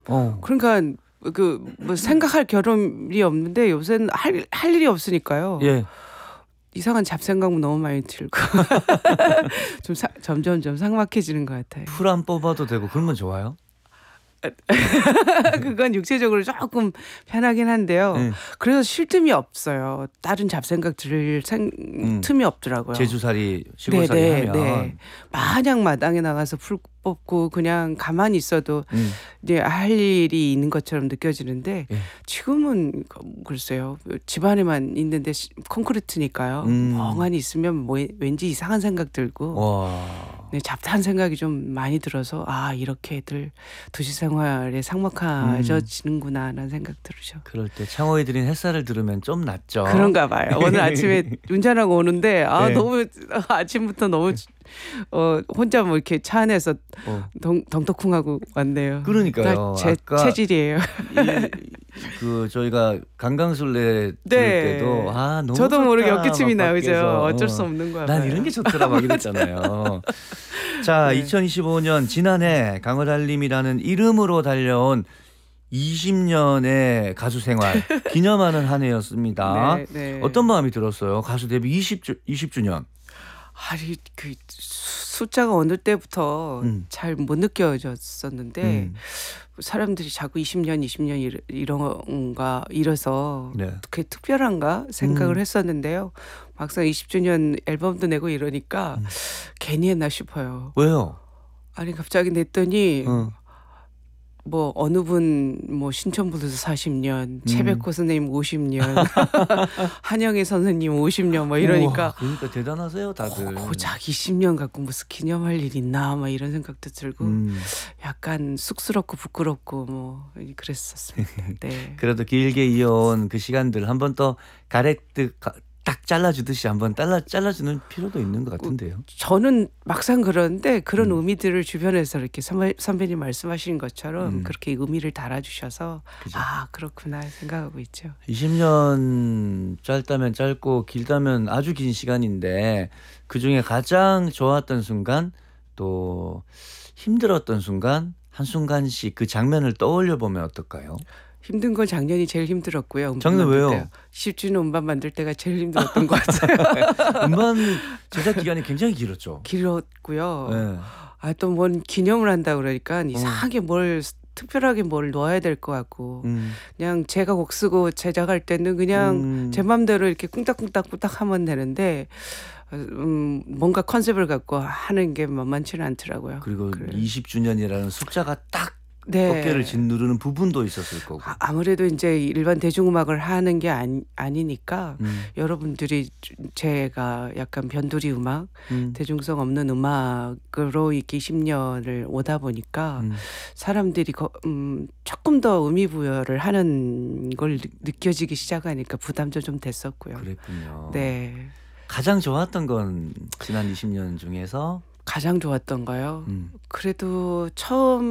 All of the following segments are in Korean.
그러니까 그 뭐 생각할 겨를이 없는데 요새는 할 일이 없으니까요. 예. 이상한 잡생각 너무 많이 들고 좀 점점 좀 삭막해지는 것 같아요. 풀 안 뽑아도 되고 그러면 좋아요? 그건 육체적으로 조금 편하긴 한데요. 예. 그래서 쉴 틈이 없어요. 다른 잡생각 들을 틈이 없더라고요. 제주살이 시골살이 하면 마냥 마당에 나가서 풀 뽑고 그냥 가만히 있어도 이제 할 일이 있는 것처럼 느껴지는데 예. 지금은 글쎄요. 집 안에만 있는데 콘크리트니까요. 멍하니 있으면 뭐 왠지 이상한 생각 들고 와. 네, 잡다한 생각이 좀 많이 들어서 이렇게들 도시 생활에 삭막해지는구나 라는 생각 들으죠. 그럴 때 창호에 들인 햇살을 들으면 좀 낫죠. 그런가 봐요. 오늘 아침에 운전하고 오는데 네. 너무 아침부터 너무 혼자 뭐 이렇게 차 안에서 덩덕쿵하고 왔네요. 그러니까요. 제 아까 체질이에요. 그 저희가 강강술래 들을 네. 때도 너무 저도 좋다, 모르게 어깨춤이 막 나오죠. 밖에서. 어쩔 수 없는 거야. 난 이런 게 좋더라 막 이랬잖아요. 자, 네. 2025년 지난해 강어달님이라는 이름으로 달려온 20년의 가수 생활 기념하는 한 해였습니다. 네. 어떤 마음이 들었어요? 가수 데뷔 20주년. 아니 그 숫자가 어느 때부터 잘 못 느껴졌었는데 사람들이 자꾸 20년 이런가 이래서 네. 그게 특별한가 생각을 했었는데요. 막상 20주년 앨범도 내고 이러니까 괜히 했나 싶어요. 왜요? 아니 갑자기 냈더니 어. 뭐 어느 분 뭐 신천부에서 40년, 최백호 선생님 50년, 한영애 선생님 50년 뭐 이러니까 우와, 그러니까 대단하세요 다들. 고작 20년 갖고 무슨 기념할 일 있나 막 이런 생각도 들고 약간 쑥스럽고 부끄럽고 뭐 그랬었습니다. 네. 그래도 길게 이어온 그 시간들 한 번 더 가래뜨 딱 잘라주듯이 한번 잘라주는 필요도 있는 것 같은데요. 저는 막상 그러는데 그런 의미들을 주변에서 이렇게 선배님 말씀하신 것처럼 그렇게 의미를 달아주셔서 그죠. 그렇구나 생각하고 있죠. 20년 짧다면 짧고 길다면 아주 긴 시간인데 그중에 가장 좋았던 순간 또 힘들었던 순간 한순간씩 그 장면을 떠올려 보면 어떨까요? 힘든 건 작년이 제일 힘들었고요. 작년 왜요? 10주년 음반 만들 때가 제일 힘들었던 것 같아요. 음반 제작 기간이 굉장히 길었죠. 길었고요. 네. 또 뭔 기념을 한다 그러니까 이상하게 특별하게 뭘 넣어야 될 것 같고 그냥 제가 곡 쓰고 제작할 때는 그냥 제 맘대로 이렇게 쿵딱쿵딱 하면 되는데 뭔가 컨셉을 갖고 하는 게 만만치는 않더라고요. 그리고 20주년이라는 숫자가 딱 네. 어깨를 짓누르는 부분도 있었을 거고. 아무래도 이제 일반 대중음악을 하는 게 아니니까 여러분들이 제가 약간 변두리 음악, 대중성 없는 음악으로 이렇게 20년을 오다 보니까 사람들이 조금 더 의미 부여를 하는 걸 느껴지기 시작하니까 부담도 좀 됐었고요. 그랬군요. 네. 가장 좋았던 건 지난 20년 중에서 가장 좋았던 거요. 그래도 처음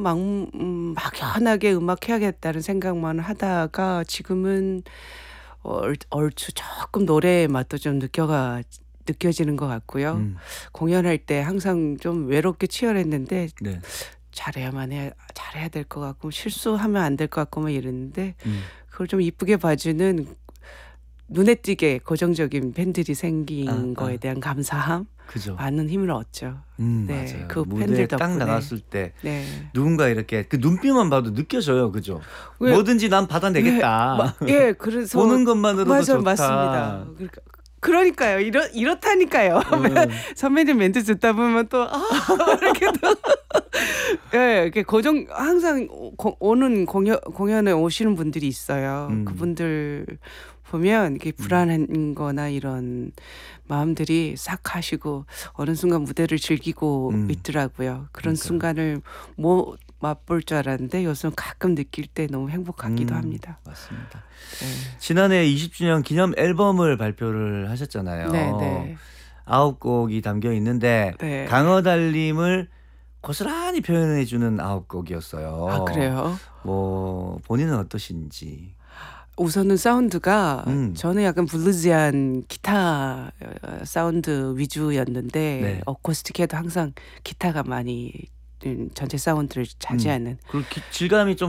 막연하게 음악 해야겠다는 생각만 하다가 지금은 얼추 조금 노래의 맛도 좀 느껴지는 것 같고요. 공연할 때 항상 좀 외롭게 치열했는데 네. 잘해야 될 것 같고 실수하면 안 될 것 같고 막 이랬는데 그걸 좀 이쁘게 봐주는 눈에 띄게 고정적인 팬들이 생긴 거에 대한 감사함. 그죠. 많은 힘을 얻죠. 네, 맞아요. 그 무대에 팬들 딱 덕분에. 나갔을 때 네. 누군가 이렇게 그 눈빛만 봐도 느껴져요. 그죠? 왜- 뭐든지 난 받아내겠다. 그래서 보는 것만으로도 맞아요, 좋다. 맞습니다. 그러니까요. 이렇다니까요. 선배님 멘트 듣다 보면 또 이렇게 또 이렇게 항상 오는 공연에 오시는 분들이 있어요. 그분들 보면 이게 불안한 거나 이런 마음들이 싹 가시고 어느 순간 무대를 즐기고 있더라고요. 그런 순간을 못 맛볼 줄 알았는데 요즘 가끔 느낄 때 너무 행복하기도 합니다. 맞습니다. 네. 지난해 20주년 기념 앨범을 발표를 하셨잖아요. 네. 9곡이 담겨 있는데 네. 강어달님을 고스란히 표현해주는 9곡이었어요. 그래요? 뭐 본인은 어떠신지. 우선은 사운드가 저는 약간 블루지한 기타 사운드 위주였는데 네. 어쿠스틱해도 항상 기타가 많이 전체 사운드를 차지하는 그리고 질감이 좀